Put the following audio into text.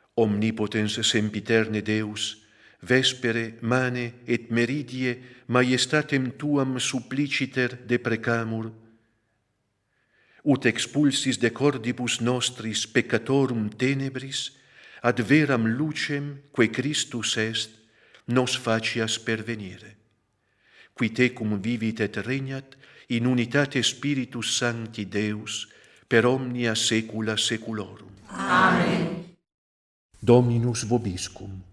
Omnipotens sempiterne Deus, vespere, mane et meridie maiestatem tuam suppliciter deprecamur, ut expulsis de cordibus nostris peccatorum tenebris, ad veram lucem, quae Christus est, nos facias pervenire. Qui tecum vivit et regnat, in unitate Spiritus Sancti Deus, per omnia saecula saeculorum. Amen. Dominus vobiscum.